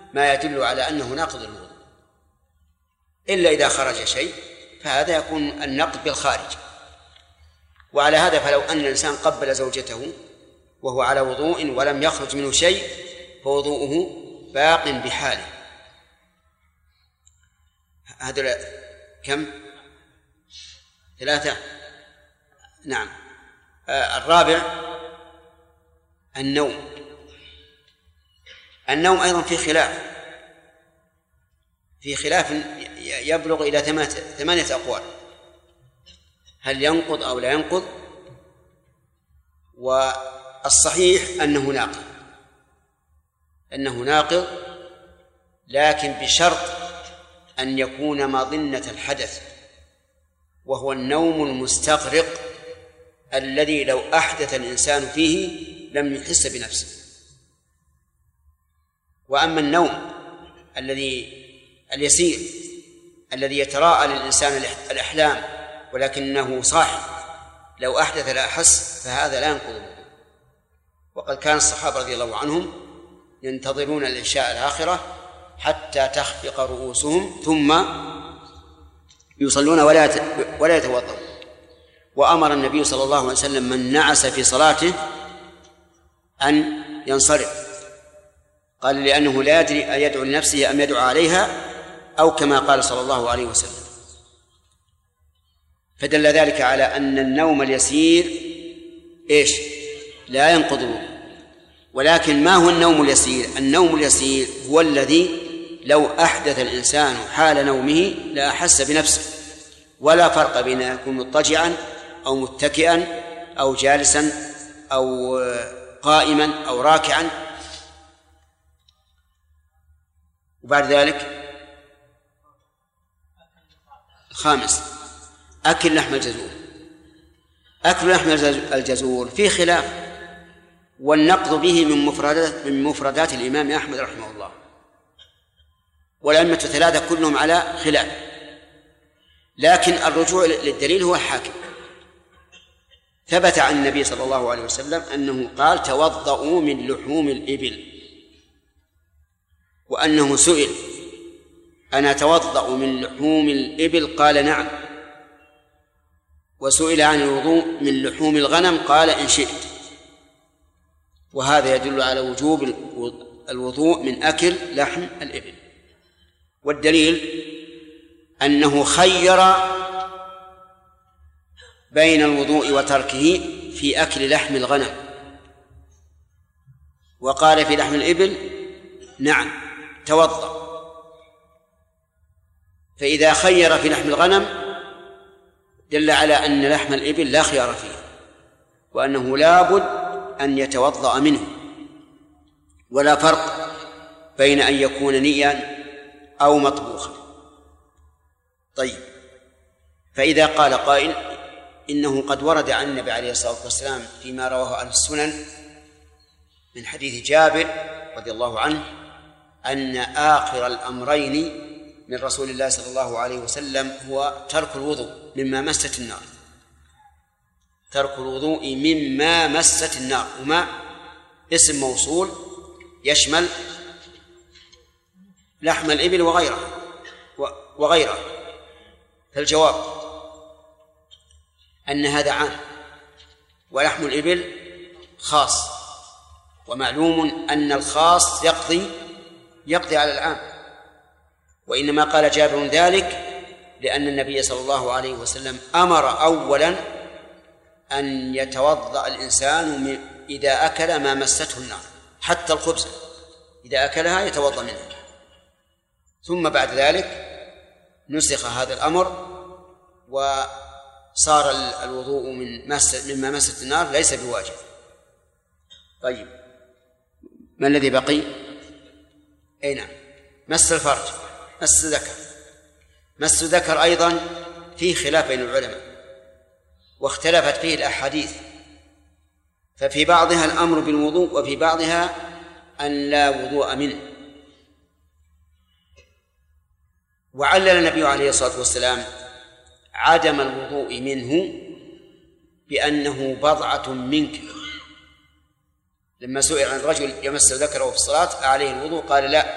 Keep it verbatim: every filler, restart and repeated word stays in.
ما يدل على أنه ناقض الوضوء، إلا إذا خرج شيء فهذا يكون النقض بالخارج. وعلى هذا فلو أن الإنسان قبل زوجته وهو على وضوء ولم يخرج منه شيء فوضوءه باق بحاله. هذا كم؟ ثلاثة. نعم. آه الرابع النوم. النوم أيضا في خلاف في خلاف يبلغ إلى ثمانية أقوال، هل ينقض أو لا ينقض؟ والصحيح أنه ناقض أنه ناقض لكن بشرط أن يكون مظنة الحدث، وهو النوم المستغرق الذي لو أحدث الإنسان فيه لم يحس بنفسه. وأما النوم الذي اليسير الذي يتراءى للإنسان الأحلام ولكنه صاحي لو أحدث لا أحس فهذا لا ينقض الوضوء. وقد كان الصحابة رضي الله عنهم ينتظرون العشاء الآخرة حتى تخفق رؤوسهم ثم يصلون ولا ولا يتوضؤون. وأمر النبي صلى الله عليه وسلم من نعس في صلاته أن ينصرف، قال لأنه لا يدري أيدعو لنفسه أم يدعو عليها، أو كما قال صلى الله عليه وسلم. فدل ذلك على أن النوم اليسير إيش؟ لا ينقض الوضوء. ولكن ما هو النوم اليسير؟ النوم اليسير هو الذي لو أحدث الإنسان حال نومه لا أحس بنفسه، ولا فرق بين يكون مضطجعا أو متكئا أو جالسا أو قائما أو راكعا. وبعد ذلك الخامس أكل لحم الجزور. أكل لحم الجزور في خلاف، والنقض به من مفردات من مفردات الإمام أحمد رحمه الله، والأئمة الثلاثة كلهم على خلاف، لكن الرجوع للدليل هو الحاكم. ثبت عن النبي صلى الله عليه وسلم أنه قال توضؤوا من لحوم الإبل، وأنه سئل أنا أتوضأ من لحوم الإبل؟ قال نعم. وسئل عن الوضوء من لحوم الغنم قال إن شئت. وهذا يدل على وجوب الوضوء من أكل لحم الإبل. والدليل أنه خير بين الوضوء وتركه في أكل لحم الغنم، وقال في لحم الإبل نعم توضأ. فإذا خير في لحم الغنم دل على أن لحم الإبل لا خيار فيه، وأنه لا بد أن يتوضأ منه، ولا فرق بين أن يكون نيا أو مطبوخا. طيب، فإذا قال قائل إنه قد ورد عن النبي عليه الصلاة والسلام فيما رواه أهل السنن من حديث جابر رضي الله عنه أن آخر الأمرين من رسول الله صلى الله عليه وسلم هو ترك الوضوء مما مست النار. ترك الوضوء مما مست النار، وما اسم موصول يشمل لحم الإبل وغيره وغيره فالجواب أن هذا عام، ولحم الإبل خاص، ومعلوم أن الخاص يقضي يقضي على العام. وإنما قال جابر ذلك لأن النبي صلى الله عليه وسلم أمر أولا أن يتوضأ الإنسان إذا أكل ما مسته النار، حتى الخبز إذا أكلها يتوضأ منها، ثم بعد ذلك نسخ هذا الأمر وصار الوضوء من مس مما مست النار ليس بواجب. طيب، ما الذي بقي؟ أي نعم، مس الفرج، مس ذكر. مس ذكر أيضا فيه خلاف بين العلماء، واختلفت فيه الأحاديث، ففي بعضها الأمر بالوضوء وفي بعضها أن لا وضوء منه. وعلل النبي عليه الصلاة والسلام عدم الوضوء منه بأنه بضعة منك. لما سئل عن رجل يمس ذكره في الصلاة عليه الوضوء قال لا،